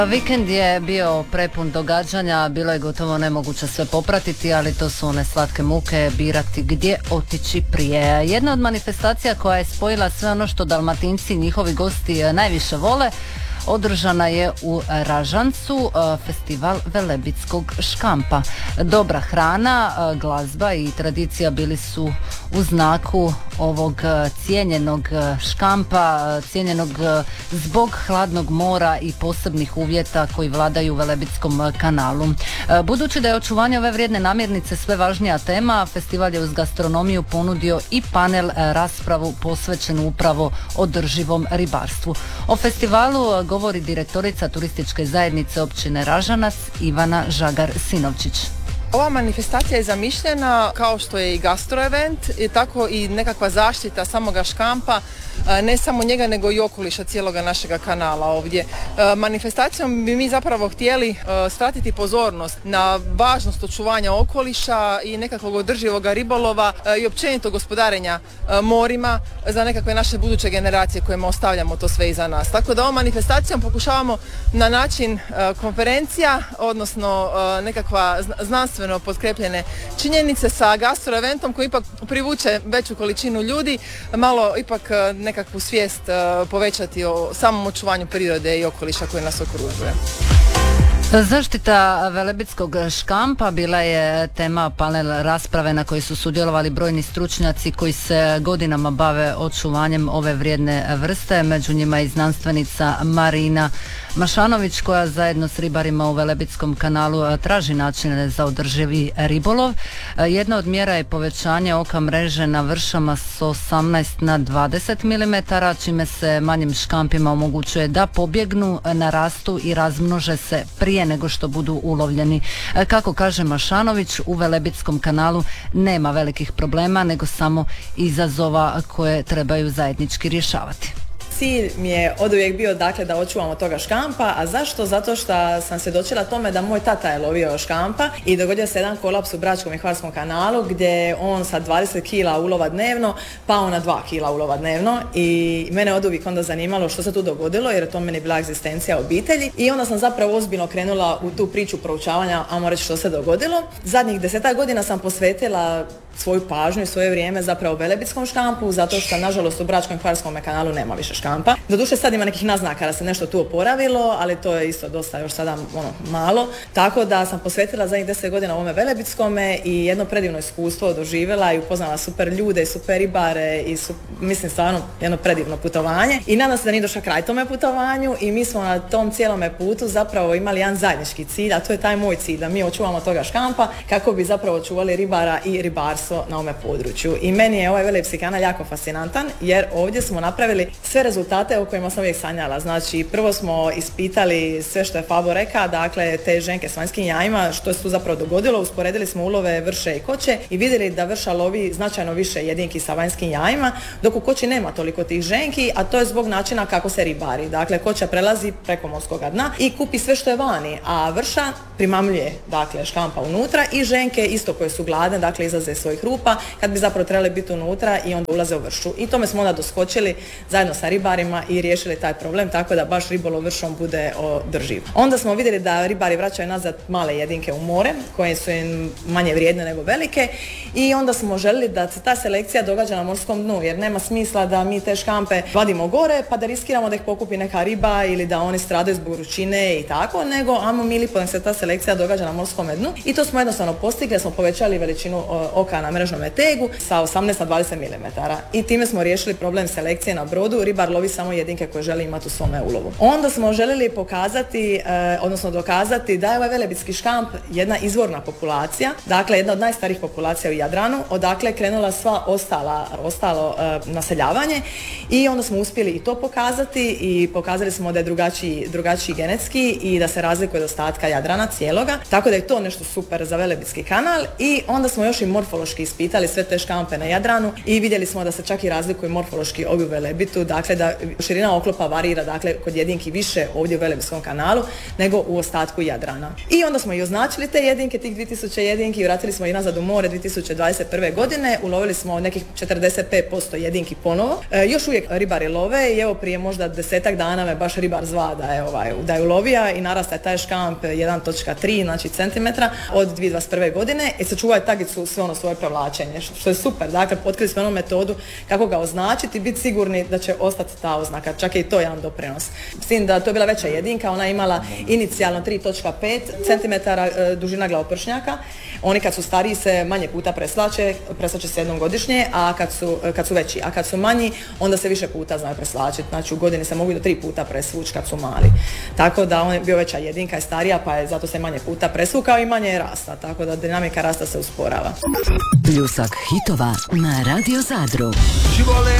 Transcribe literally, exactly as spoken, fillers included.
Vikend je bio prepun događanja, bilo je gotovo nemoguće sve popratiti, ali to su one slatke muke birati gdje otići prije. Jedna od manifestacija koja je spojila sve ono što Dalmatinci i njihovi gosti najviše vole održana je u Ražancu, festival velebitskog škampa. Dobra hrana, glazba i tradicija bili su u znaku ovog cijenjenog škampa, cijenjenog zbog hladnog mora i posebnih uvjeta koji vladaju u Velebitskom kanalu. Budući da je očuvanje ove vrijedne namirnice sve važnija tema, festival je uz gastronomiju ponudio i panel raspravu posvećenu upravo održivom ribarstvu. O festivalu govori direktorica turističke zajednice općine Ražanac Ivana Žagar-Sinovčić. Ova manifestacija je zamišljena kao što je i gastroevent, i tako i nekakva zaštita samoga škampa, ne samo njega nego i okoliša cijeloga našega kanala ovdje. Manifestacijom bi mi zapravo htjeli skratiti pozornost na važnost očuvanja okoliša i nekakvog održivog ribolova i općenito gospodarenja morima za nekakve naše buduće generacije kojima ostavljamo to sve iza nas. Tako da ovom manifestacijom pokušavamo na način konferencija, odnosno nekakva znanstvena potkrepljene činjenice sa gastroeventom koji ipak privuče veću količinu ljudi, malo ipak nekakvu svijest povećati o samom očuvanju prirode i okoliša koji nas okružuje. Zaštita velebitskog škampa bila je tema panel rasprave na kojoj su sudjelovali brojni stručnjaci koji se godinama bave očuvanjem ove vrijedne vrste, među njima i znanstvenica Marina Mašanović koja zajedno s ribarima u Velebitskom kanalu traži načine za održivi ribolov. Jedna od mjera je povećanje oka mreže na vršama s osamnaest na dvadeset milimetara, čime se manjim škampima omogućuje da pobjegnu, narastu i razmnože se prije nego što budu ulovljeni. Kako kaže Mašanović, u Velebitskom kanalu nema velikih problema, nego samo izazova koje trebaju zajednički rješavati. Cilj mi je oduvijek bio dakle da očuvamo toga škampa, a zašto? Zato što sam svjedočila tome da moj tata je lovio škampa i dogodio se jedan kolaps u Bračkom i Hvarskom kanalu gdje on sa dvadeset kila ulova dnevno pao na dva kila ulova dnevno i mene oduvijek onda zanimalo što se tu dogodilo jer je to meni bila egzistencija obitelji i onda sam zapravo ozbiljno krenula u tu priču proučavanja, ajmo reći što se dogodilo. Zadnjih desetak godina sam posvetila svoju pažnju i svoje vrijeme zapravo velebitskom škampu, zato što nažalost u Bračkom i Hvarskom kanalu nema više škampa. Doduše sad ima nekih naznaka da se nešto tu oporavilo, ali to je isto dosta još sada ono, malo. Tako da sam posvetila zadnjih deset godina ovome velebitskome i jedno predivno iskustvo doživjela i upoznala super ljude, super ribare i su, mislim stvarno jedno predivno putovanje. I nadam se da nije došao kraj tome putovanju i mi smo na tom cijelome putu zapravo imali jedan zajednički cilj, a to je taj moj cilj, da mi očuvamo toga škampa kako bi zapravo čuvali ribara i ribarstvo na ovome području. I meni je ovaj Velebitski kanal jako fascinantan jer ovdje smo napravili sve rezultate o kojima sam uvijek sanjala. Znači, prvo smo ispitali sve što je Fabo rekao, dakle te ženke s vanjskim jajima, što se tu zapravo dogodilo, usporedili smo ulove vrše i koće i vidjeli da vrša lovi značajno više jedinki sa vanjskim jajima, dok u koći nema toliko tih ženki, a to je zbog načina kako se ribari. Dakle, koća prelazi preko morskog dna i kupi sve što je vani, a vrša primamljuje dakle škampa unutra i ženke isto koje su gladne, dakle izlaze iz svojih rupa kad bi zapravo trebali biti unutra i onda ulaze u vršu. I tome smo onda doskočili zajedno sa ribarima i riješili taj problem tako da baš ribolov vršom bude održiv. Onda smo vidjeli da ribari vraćaju nazad male jedinke u more koje su im manje vrijedne nego velike i onda smo željeli da se ta selekcija događa na morskom dnu jer nema smisla da mi te škampe vadimo gore pa da riskiramo da ih pokupi neka riba ili da oni stradaju zbog vrućine i tako, nego ajmo mi lipo da se ta selekcija događa na morskom dnu i to smo jednostavno postigli, smo povećali veličinu oka na mrežnom tegu sa osamnaest na dvadeset milimetara i time smo riješili problem selekcije na brodu. Ribar lovi samo jedinke koje želi imati u svome ulovu. Onda smo željeli pokazati, eh, odnosno dokazati da je ovaj velebitski škamp jedna izvorna populacija, dakle jedna od najstarijih populacija u Jadranu, odakle krenula sva ostala, ostalo eh, naseljavanje i onda smo uspjeli i to pokazati i pokazali smo da je drugačiji, drugačiji genetski i da se razlikuje od ostatka Jadrana cijeloga, tako da je to nešto super za Velebitski kanal i onda smo još i morfološki ispitali sve te škampe na Jadranu i vidjeli smo da se čak i razlikuju morfološki ovi u Velebitu, dakle da širina oklopa varira, dakle kod jedinki više ovdje u Velebinskom kanalu nego u ostatku Jadrana. I onda smo i označili te jedinke, tih dvije tisuće jedinki, vratili smo i nazad u more dvije tisuće dvadeset prve godine, ulovili smo nekih četrdeset pet posto jedinki ponovo. E, još uvijek ribari love i evo prije možda desetak dana me baš ribar zva da je, ovaj, da je ulovija i narasta je taj škamp jedan zarez tri znači centimetra od dvije tisuće dvadeset prve godine i sačuva je tagicu sve ono svoje prevlačenje, što je super. Dakle, otkrili smo onu metodu kako ga označiti i biti sigurni da će ostati ta oznaka, čak je i to jedan doprinos. S tim da to je bila veća jedinka, ona je imala inicijalno tri zarez pet centimetara e, dužina glavopršnjaka. Oni kad su stariji se manje puta preslače, preslače se jednom godišnje, a kad su, kad su veći, a kad su manji, onda se više puta znaju preslačiti. Znači u godini se mogu do tri puta presvući kad su mali. Tako da on je bio veća jedinka, je starija, pa je zato se manje puta presvukao i manje je rasta, tako da dinamika rasta se usporava. Pljusak hitova na Radio Zadru. Živole